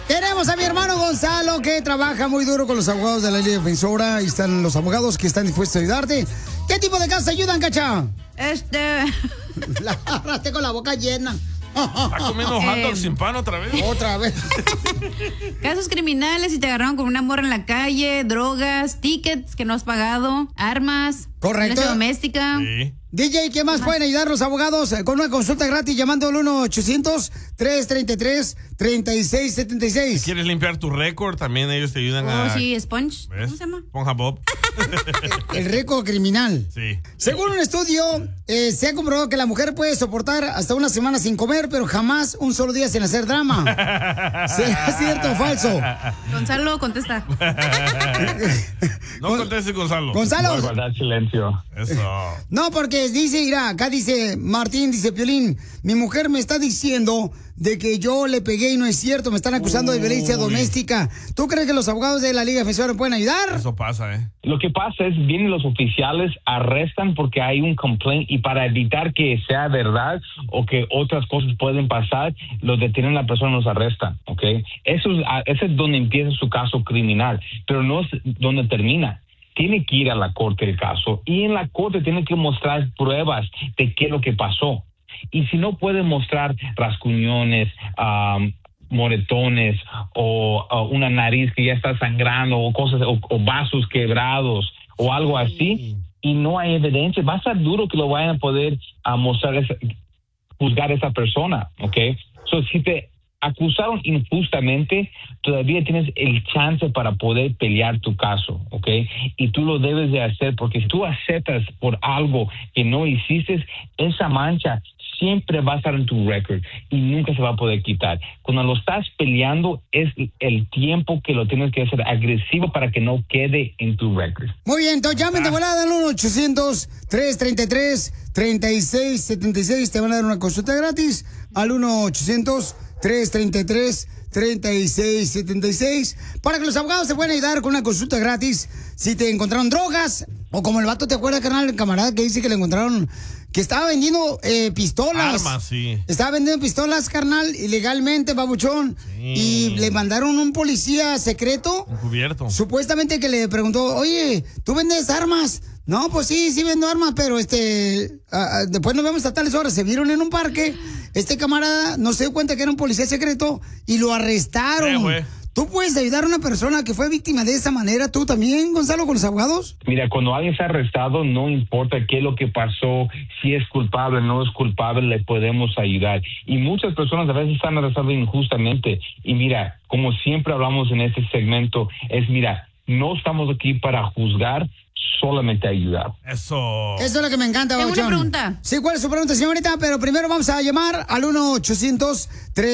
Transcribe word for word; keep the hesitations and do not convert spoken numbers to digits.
Tenemos a mi hermano Gonzalo, que trabaja muy duro con los abogados de la Liga Defensora. Y están los abogados que están dispuestos a ayudarte. ¿Qué tipo de casos te ayudan, Cacha? Este... La agarraste con la boca llena. ¿Está comiendo hot dog sin pan otra vez? Otra vez. Casos criminales, si te agarraron con una morra en la calle, drogas, tickets que no has pagado, armas. Correcto. Violencia doméstica. Sí. D J, ¿qué más pueden ayudar los abogados con una consulta gratis llamando al uno ochocientos, tres treinta y tres, treinta y seis setenta y seis? Si quieres limpiar tu récord, también ellos te ayudan Oh, a... sí, Sponge. ¿Ves? ¿Cómo se llama? Esponja Bob. El récord criminal. Sí. Según un estudio, eh, se ha comprobado que la mujer puede soportar hasta una semana sin comer, pero jamás un solo día sin hacer drama. ¿Será cierto o falso? Gonzalo, contesta. No conteste, Gonzalo. Gonzalo. No, guardar silencio. Eso. No, porque dice, mira, acá dice Martín, dice Piolín, mi mujer me está diciendo de que yo le pegué y no es cierto, me están acusando de violencia Uy. doméstica. ¿Tú crees que los abogados de la Liga Defensora pueden ayudar? Eso pasa, ¿eh? Lo que pasa es, vienen los oficiales, arrestan porque hay un complaint y para evitar que sea verdad o que otras cosas pueden pasar, los detienen a la persona y los arrestan, ¿ok? Eso es, ese es donde empieza su caso criminal, pero no es donde termina. Tiene que ir a la corte el caso y en la corte tiene que mostrar pruebas de qué es lo que pasó. Y si no puede mostrar rasguñones, um, moretones o uh, una nariz que ya está sangrando o cosas o, o vasos quebrados o algo así y no hay evidencia, va a ser duro que lo vayan a poder uh, mostrar, esa, juzgar a esa persona, ¿ok? So, si te acusaron injustamente, todavía tienes el chance para poder pelear tu caso, ¿ok? Y tú lo debes de hacer porque si tú aceptas por algo que no hiciste, esa mancha siempre va a estar en tu récord y nunca se va a poder quitar. Cuando lo estás peleando es el tiempo que lo tienes que hacer agresivo para que no quede en tu récord. Muy bien, entonces llamen de volada al uno ochocientos, tres treinta y tres, treinta y seis setenta y seis. Te van a dar una consulta gratis al uno ochocientos, tres treinta y tres, treinta y seis setenta y seis para que los abogados te puedan ayudar con una consulta gratis si te encontraron drogas o como el vato, ¿te acuerdas, carnal? El camarada que dice que le encontraron que estaba vendiendo eh, pistolas. Armas, sí. Estaba vendiendo pistolas, carnal, ilegalmente, babuchón. Sí. Y le mandaron un policía secreto. Encubierto. Supuestamente que le preguntó, oye, ¿tú vendes armas? No, pues sí, sí vendo armas, pero este, uh, después nos vemos a tales horas. Se vieron en un parque. Este camarada no se dio cuenta que era un policía secreto y lo arrestaron. Eh, ¿Tú puedes ayudar a una persona que fue víctima de esa manera? ¿Tú también, Gonzalo, con los abogados? Mira, cuando alguien está arrestado, no importa qué es lo que pasó, si es culpable o no es culpable, le podemos ayudar. Y muchas personas a veces están arrestadas injustamente. Y mira, como siempre hablamos en este segmento, es mira, no estamos aquí para juzgar, solamente ayudar. Eso. Eso es lo que me encanta, Tengo babuchón. una pregunta. Sí, ¿cuál es su pregunta, señorita? Pero primero vamos a llamar al uno ochocientos, tres